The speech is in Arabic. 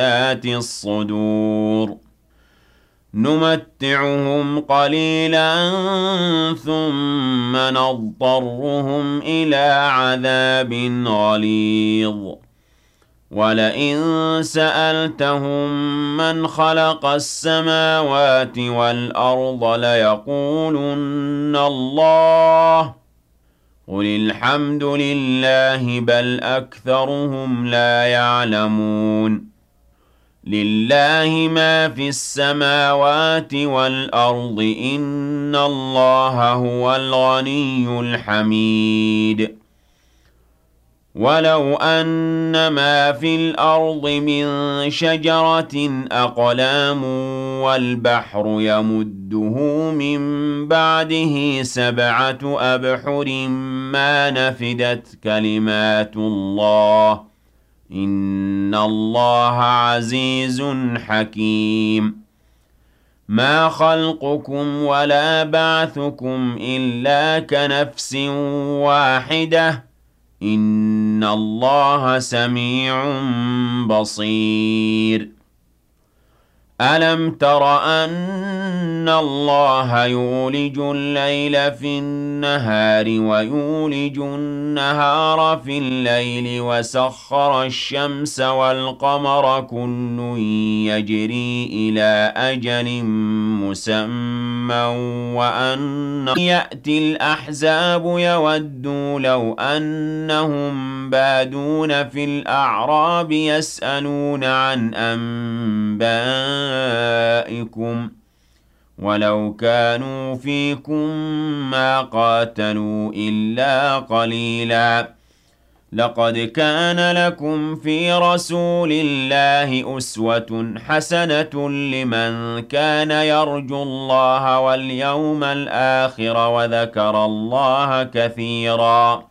ذات الصدور نمتعهم قليلا ثم نضطرهم إلى عذاب غليظ ولئن سألتهم من خلق السماوات والأرض ليقولن الله قل الحمد لله بل أكثرهم لا يعلمون لله ما في السماوات والأرض إن الله هو الغني الحميد ولو أن ما في الأرض من شجرة أقلام والبحر يمده من بعده 7 أبحر ما نفدت كلمات الله إن الله عزيز حكيم ما خلقكم ولا بعثكم إلا كنفس واحدة إن الله سميع بصير ألم تر أن الله يولج الليل في النهار ويولج النهار في الليل وسخر الشمس والقمر كل يجري إلى أجل مسمى وأن يأتي الأحزاب يودوا لو أنهم بادون في الأعراب يسألون عن أنبائكم ولو كانوا فيكم ما قاتلوا إلا قليلا لقد كان لكم في رسول الله أسوة حسنة لمن كان يرجو الله واليوم الآخر وذكر الله كثيرا